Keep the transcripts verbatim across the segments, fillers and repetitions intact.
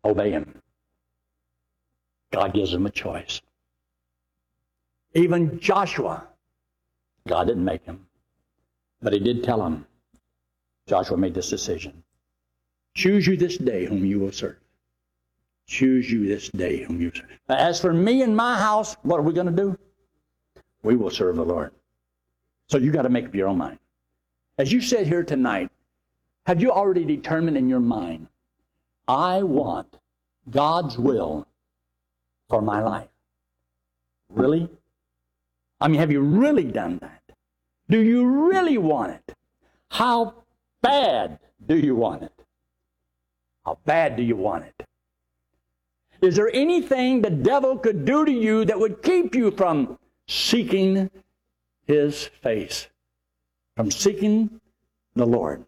obey him. God gives them a choice. Even Joshua, God didn't make him, but he did tell him. Joshua made this decision. Choose you this day whom you will serve. Choose you this day whom you serve. As for me and my house, what are we going to do? We will serve the Lord. So you got to make up your own mind. As you sit here tonight, have you already determined in your mind, I want God's will for my life? Really? I mean, have you really done that? Do you really want it? How bad do you want it? How bad do you want it? Is there anything the devil could do to you that would keep you from seeking his face, from seeking the Lord?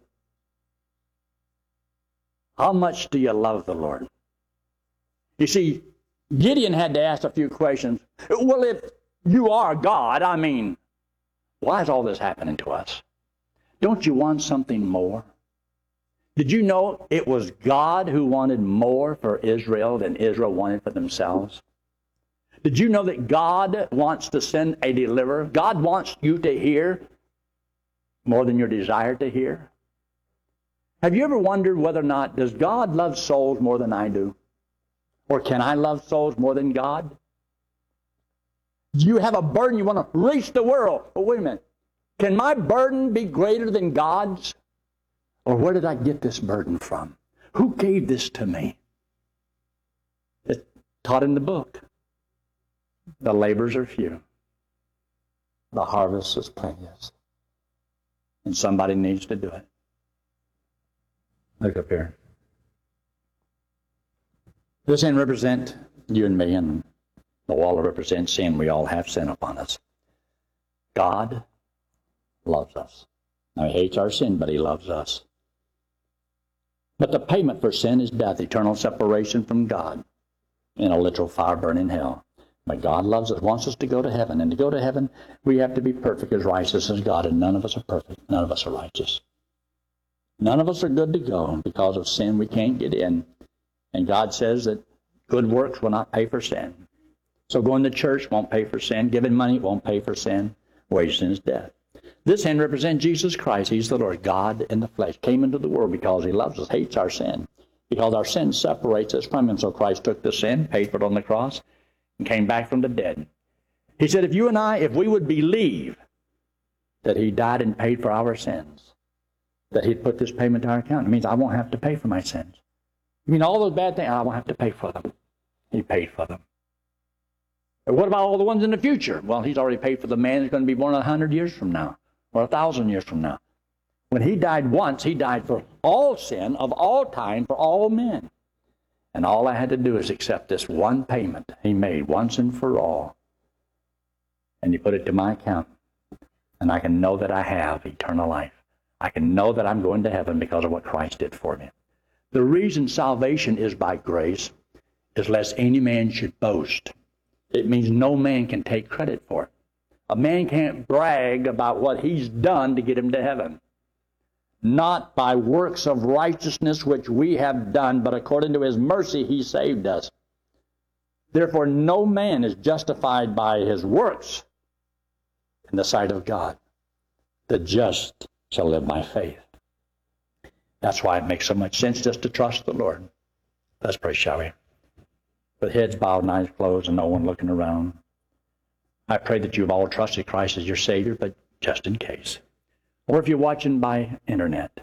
How much do you love the Lord? You see, Gideon had to ask a few questions. Well, if you are God, I mean, why is all this happening to us? Don't you want something more? Did you know it was God who wanted more for Israel than Israel wanted for themselves? Did you know that God wants to send a deliverer? God wants you to hear more than your desire to hear? Have you ever wondered whether or not, does God love souls more than I do? Or can I love souls more than God? Do you have a burden you want to reach the world? But wait a minute. Can my burden be greater than God's? Or where did I get this burden from? Who gave this to me? It's taught in the book. The labors are few. The harvest is plenteous. And somebody needs to do it. Look up here. This hand represents you and me, and the wall represents sin. We all have sin upon us. God loves us. Now, he hates our sin, but he loves us. But the payment for sin is death, eternal separation from God in a literal fire burning hell. But God loves us, wants us to go to heaven. And to go to heaven, we have to be perfect, as righteous as God. And none of us are perfect. None of us are righteous. None of us are good to go. Because of sin, we can't get in. And God says that good works will not pay for sin. So going to church won't pay for sin. Giving money won't pay for sin. Wage of sin is death. This hand represents Jesus Christ. He's the Lord God in the flesh. Came into the world because he loves us, hates our sin. Because our sin separates us from him. So Christ took the sin, paid for it on the cross, and came back from the dead. He said, if you and I, if we would believe that he died and paid for our sins, that he'd put this payment to our account, it means I won't have to pay for my sins. You mean all those bad things, I won't have to pay for them. He paid for them. But what about all the ones in the future? Well, he's already paid for the man who's going to be born a hundred years from now, or a thousand years from now. When he died once, he died for all sin of all time, for all men. And all I had to do is accept this one payment he made once and for all. And he put it to my account. And I can know that I have eternal life. I can know that I'm going to heaven because of what Christ did for me. The reason salvation is by grace is lest any man should boast. It means no man can take credit for it. A man can't brag about what he's done to get him to heaven. Not by works of righteousness which we have done, but according to his mercy he saved us. Therefore no man is justified by his works in the sight of God. The just shall live by faith. That's why it makes so much sense just to trust the Lord. Let's pray, shall we? With heads bowed and eyes closed and no one looking around. I pray that you've all trusted Christ as your Savior, but just in case. Or if you're watching by internet,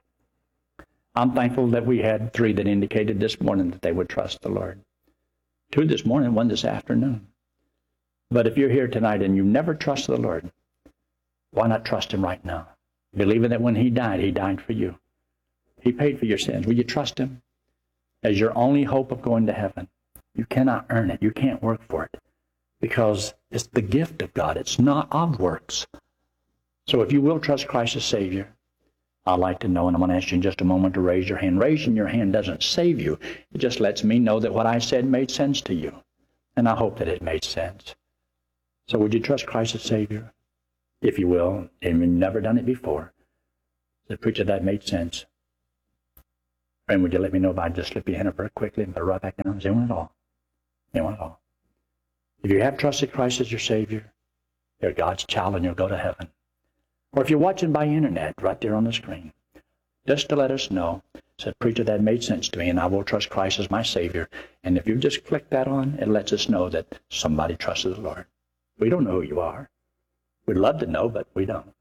I'm thankful that we had three that indicated this morning that they would trust the Lord. Two this morning, one this afternoon. But if you're here tonight and you've never trusted the Lord, why not trust him right now? Believing that when he died, he died for you. He paid for your sins. Will you trust him as your only hope of going to heaven? You cannot earn it. You can't work for it because it's the gift of God. It's not of works. So if you will trust Christ as Savior, I'd like to know, and I'm going to ask you in just a moment to raise your hand. Raising your hand doesn't save you. It just lets me know that what I said made sense to you. And I hope that it made sense. So would you trust Christ as Savior? If you will, and you've never done it before. The preacher, that made sense. Friend, would you let me know if I just slip your hand up very quickly and put it right back down? Is anyone at all? Anyone at all? If you have trusted Christ as your Savior, you're God's child and you'll go to heaven. Or if you're watching by internet, right there on the screen, just to let us know, said, preacher, that made sense to me, and I will trust Christ as my Savior. And if you just click that on, it lets us know that somebody trusts the Lord. We don't know who you are. We'd love to know, but we don't.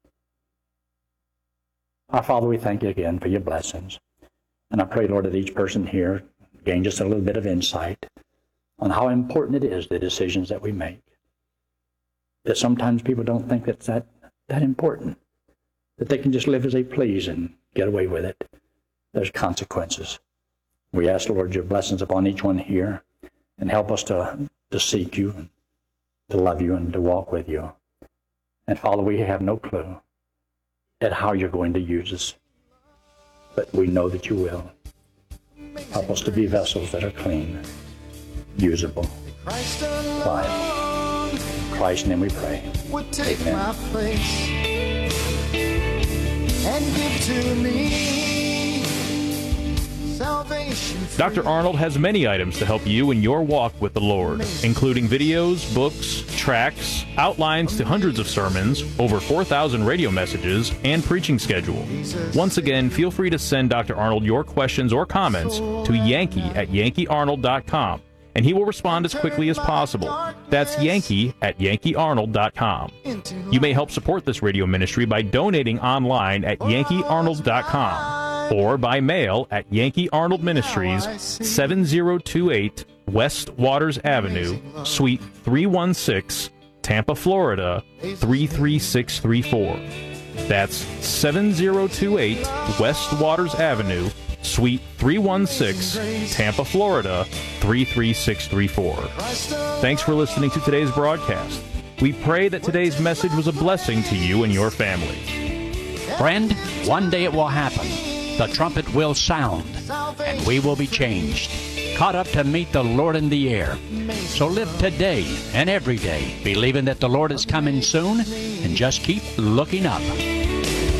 Our Father, we thank you again for your blessings. And I pray, Lord, that each person here gain just a little bit of insight on how important it is, the decisions that we make. That sometimes people don't think that's that, that important, that they can just live as they please and get away with it. There's consequences. We ask, Lord, your blessings upon each one here, and help us to, to seek you, and to love you, and to walk with you. And Father, we have no clue at how you're going to use us, but we know that you will. Help us to be vessels that are clean, usable, pliable. In Christ's name we pray. Amen. And give to me salvation. Doctor Arnold has many items to help you in your walk with the Lord, including videos, books, tracts, outlines to hundreds of sermons, over four thousand radio messages, and preaching schedule. Once again, feel free to send Doctor Arnold your questions or comments to Yankee at Yankee Arnold dot com, and he will respond as quickly as possible. That's Yankee at Yankee Arnold dot com. You may help support this radio ministry by donating online at Yankee Arnold dot com or by mail at Yankee Arnold Ministries, seven oh two eight West Waters Avenue, Suite three one six, Tampa, Florida, three three six three four. That's seven oh two eight West Waters Avenue, Suite three one six, Tampa, Florida, three three six three four. Thanks for listening to today's broadcast. We pray that today's message was a blessing to you and your family. Friend, one day it will happen. The trumpet will sound, and we will be changed, caught up to meet the Lord in the air. So live today and every day, believing that the Lord is coming soon, and just keep looking up.